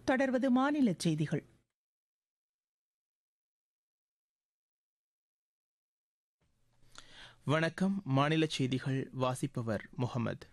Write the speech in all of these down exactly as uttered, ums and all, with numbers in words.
தொடர்வது மாநில செய்திகள். வணக்கம். மாநில செய்திகள் வாசிப்பவர் முகமது.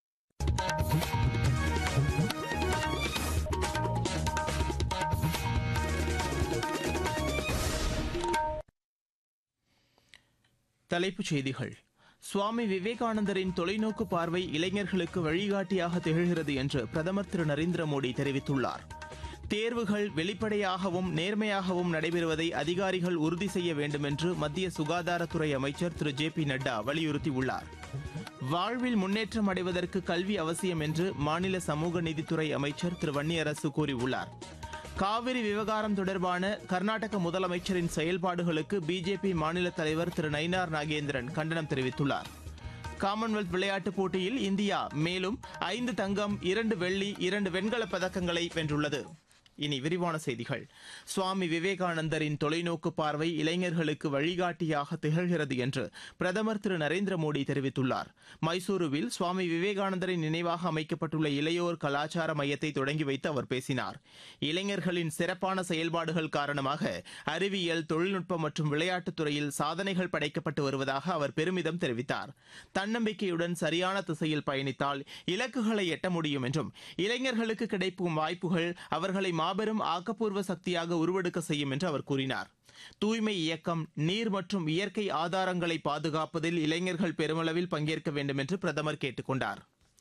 தலைப்புச் செய்திகள். சுவாமி விவேகானந்தரின் தொலைநோக்கு பார்வை இளைஞர்களுக்கு வழிகாட்டியாக திகழ்கிறது என்று பிரதமர் திரு நரேந்திர மோடி தெரிவித்துள்ளார். தேர்வுகள் வெளிப்படையாகவும் நேர்மையாகவும் நடைபெறுவதை அதிகாரிகள் உறுதி செய்ய வேண்டும் என்று மத்திய சுகாதாரத்துறை அமைச்சர் திரு ஜே பி நட்டா வலியுறுத்தியுள்ளார். வாழ்வில் முன்னேற்றம் அடைவதற்கு கல்வி அவசியம் என்று மாநில சமூக நீதித்துறை அமைச்சர் திரு வன்னியரசு கூறியுள்ளார். காவிரி விவகாரம் தொடர்பான கர்நாடக முதலமைச்சரின் செயல்பாடுகளுக்கு பிஜேபி மாநில தலைவர் திரு நயினார் நாகேந்திரன் கண்டனம் தெரிவித்துள்ளார். காமன்வெல்த் விளையாட்டுப் போட்டியில் இந்தியா மேலும் ஐந்து தங்கம், இரண்டு வெள்ளி, இரண்டு வெண்கலப் பதக்கங்களை வென்றுள்ளது. இனி விரிவான செய்திகள். சுவாமி விவேகானந்தரின் தொலைநோக்கு பார்வை இளைஞர்களுக்கு வழிகாட்டியாக திகழ்கிறது என்று பிரதமர் திரு நரேந்திர மோடி தெரிவித்துள்ளார். மைசூருவில் சுவாமி விவேகானந்தரின் நினைவாக அமைக்கப்பட்டுள்ள இளையோர் கலாச்சார மையத்தை தொடங்கி வைத்து அவர் பேசினார். இளைஞர்களின் சிறப்பான செயல்பாடுகள் காரணமாக அறிவியல், தொழில்நுட்பம் மற்றும் விளையாட்டுத் துறையில் சாதனைகள் படைக்கப்பட்டு வருவதாக அவர் பெருமிதம் தெரிவித்தார். தன்னம்பிக்கையுடன் சரியான திசையில் பயணித்தால் இலக்குகளை எட்ட முடியும் என்றும் இளைஞர்களுக்கு கிடைக்கும் வாய்ப்புகள் அவர்களை மாபெரும் ஆக்கப்பூர்வ சக்தியாக உருவெடுக்க செய்யும் என்று அவர் கூறினார். தூய்மை இயக்கம், நீர் மற்றும் இயற்கை ஆதாரங்களை பாதுகாப்பதில் இளைஞர்கள் பெருமளவில் பங்கேற்க வேண்டும் என்று பிரதமர் கேட்டுக் கொண்டார்.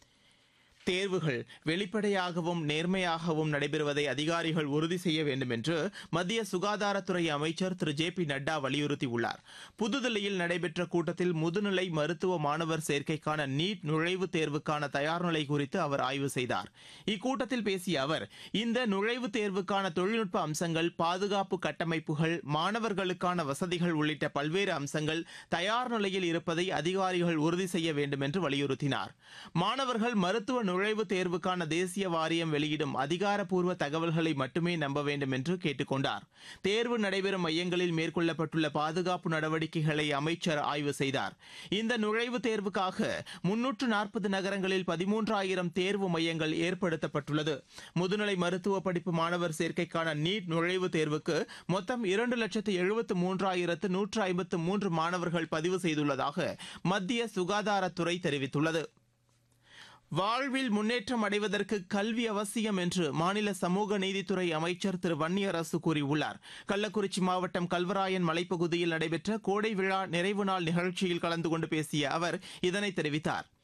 தேர்வுகள் வெளிப்படையாகவும் நேர்மையாகவும் நடைபெறுவதை அதிகாரிகள் உறுதி செய்ய வேண்டும் என்று மத்திய சுகாதாரத்துறை அமைச்சர் திரு ஜே பி நட்டா வலியுறுத்தியுள்ளார். புதுதில்லியில் நடைபெற்ற கூட்டத்தில் முதுநிலை மருத்துவ மாணவர் சேர்க்கைக்கான நீட் நுழைவுத் தேர்வுக்கான தயார்நிலை குறித்து அவர் ஆய்வு செய்தார். இக்கூட்டத்தில் பேசிய அவர், இந்த நுழைவுத் தேர்வுக்கான தொழில்நுட்ப அம்சங்கள், பாதுகாப்பு கட்டமைப்புகள், மாணவர்களுக்கான வசதிகள் உள்ளிட்ட பல்வேறு அம்சங்கள் தயார் நிலையில் இருப்பதை அதிகாரிகள் உறுதி செய்ய வேண்டும் என்று வலியுறுத்தினார். மாணவர்கள் மருத்துவ நுழைவுத் தேர்வுக்கான தேசிய வாரியம் வெளியிடும் அதிகாரப்பூர்வ தகவல்களை மட்டுமே நம்ப வேண்டும் என்று கேட்டுக் கொண்டார். தேர்வு நடைபெறும் மையங்களில் மேற்கொள்ளப்பட்டுள்ள பாதுகாப்பு நடவடிக்கைகளை அமைச்சர் ஆய்வு செய்தார். இந்த நுழைவுத் தேர்வுக்காக முன்னூற்று நாற்பது நகரங்களில் பதிமூன்றாயிரம் தேர்வு மையங்கள் ஏற்படுத்தப்பட்டுள்ளது. முதுநிலை மருத்துவ படிப்பு மாணவர் சேர்க்கைக்கான நீட் நுழைவுத் தேர்வுக்கு மொத்தம் இரண்டு லட்சத்து எழுபத்து மூன்றாயிரத்து நூற்று ஐம்பத்து மூன்று மாணவர்கள் பதிவு செய்துள்ளதாக மத்திய சுகாதாரத்துறை தெரிவித்துள்ளது. வாழ்வில் முன்னேற்றம் அடைவதற்கு கல்வி அவசியம் என்று மாநில சமூக நீதித்துறை அமைச்சர் திரு வன்னியரசு கூறியுள்ளார். கள்ளக்குறிச்சி மாவட்டம் கல்வராயன் மலைப்பகுதியில் நடைபெற்ற கோடை விழா நிறைவு நாள் நிகழ்ச்சியில் கலந்து கொண்டு பேசிய அவர் இதனை தெரிவித்தார்.